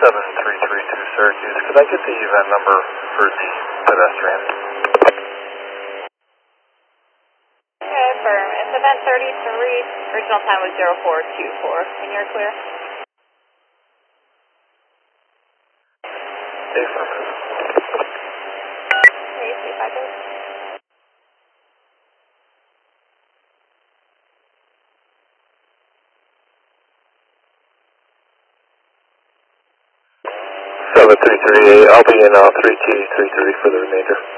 7332 Syracuse. Could I get the event number for the pedestrian? Okay, firm. It's event 33. Original time was 0424. And you're clear? Affirmative. Okay, see if I can. I'll be in 3233 for the remainder.